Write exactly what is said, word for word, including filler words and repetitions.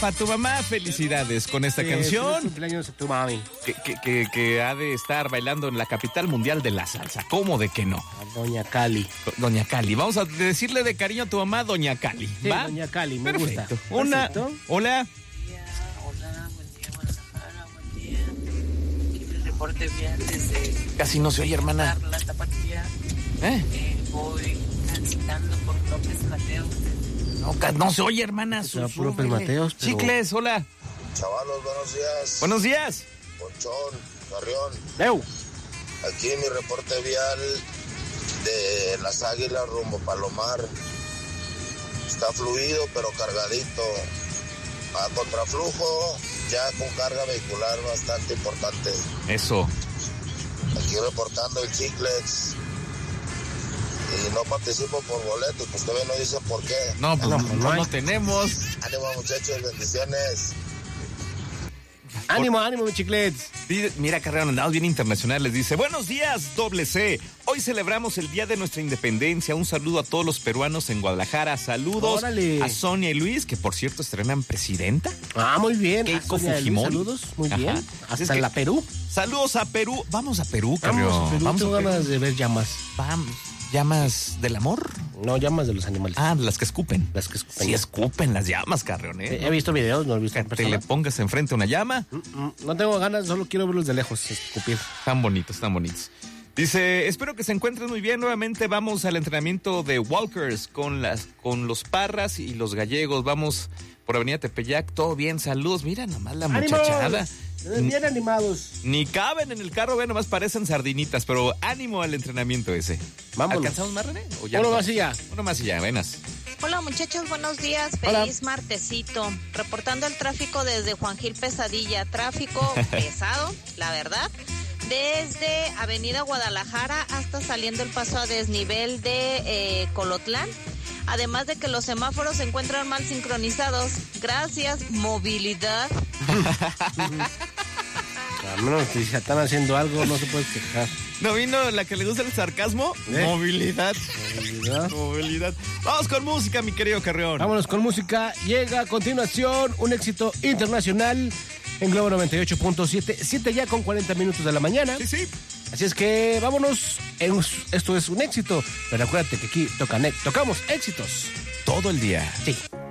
para tu mamá, felicidades con esta Sí, canción. feliz cumpleaños a tu mami. Que, que, que, que ha de estar bailando en la capital mundial de la salsa. ¿Cómo de que no? A Doña Cali. Doña Cali. Vamos a decirle de cariño a tu mamá, Doña Cali. Sí, ¿Va? Doña Cali, me Perfecto. gusta. Una. Perfecto. Hola. Hola, buen día, Guadalajara, buen día. Y mi reporte vial desde Casi no se oye, hermana. la Tapatía. ¿Eh? Eh, voy transitando por López Mateos. No, ca- no se oye, hermana. Será Su- López súbele. Mateos, pero- Chicles, hola. Chavalos, buenos días. Buenos días. Ponchón, Carrión. Eu. Aquí mi reporte vial de Las Águilas rumbo Palomar. Está fluido pero cargadito. A contraflujo, ya con carga vehicular bastante importante. Eso. Aquí reportando el Chiclex. Y no participo por boletos, pues todavía no dicen por qué. No, pues No, no, pues no no hay. lo tenemos. Ánimo, muchachos, bendiciones. Ánimo, ánimo, mi chiclets. Dice- Mira, Carrera, andamos bien internacionales. Dice, buenos días, doble C. Hoy celebramos el Día de nuestra Independencia. Un saludo a todos los peruanos en Guadalajara. Saludos Órale. a Sonia y Luis, que por cierto estrenan presidenta. Ah, muy bien. Keiko A Sonia Luis, Fujimori. Saludos, muy Ajá. bien. Así Hasta es que- la Perú. Saludos a Perú. Vamos a Perú, Carrión. Vamos, Perú, Vamos tengo a Perú. ganas de ver llamas. Vamos. ¿Llamas del amor? No, llamas de los animales. Ah, las que escupen. Las que escupen. Sí, escupen las llamas, Carrión, ¿eh? He visto videos, no he visto Que en te le persona. pongas enfrente una llama. Mm, mm, No tengo ganas, solo quiero verlos de lejos, escupir. Tan bonitos, tan bonitos. Dice, espero que se encuentren muy bien. Nuevamente vamos al entrenamiento de Walkers con las con los Parras y los Gallegos. Vamos por Avenida Tepeyac. Todo bien, saludos. Mira nomás la muchachada. Bien animados. Ni caben en el carro, ve, nomás parecen sardinitas. Pero ánimo al entrenamiento ese. Vámonos. ¿Alcanzamos más, René? ¿O ya Uno no? más y ya. Uno más y ya, venas. Hola muchachos, buenos días, Hola. feliz martesito. Reportando el tráfico desde Juan Gil Pesadilla, tráfico pesado, la verdad. Desde Avenida Guadalajara hasta saliendo el paso a desnivel de eh, Colotlán. Además de que los semáforos se encuentran mal sincronizados. Gracias, movilidad. A menos que si están haciendo algo, no se puede quejar. ¿No vino la que le gusta el sarcasmo? ¿Eh? Movilidad. ¿Verdad? Movilidad. Vamos con música, mi querido Carrión. Vámonos con música. Llega a continuación un éxito internacional en Globo noventa y ocho punto siete. siete ya con cuarenta minutos de la mañana. Sí, sí. Así es que vámonos. En- Esto es un éxito. Pero acuérdate que aquí tocan, tocamos éxitos. Todo el día. Sí.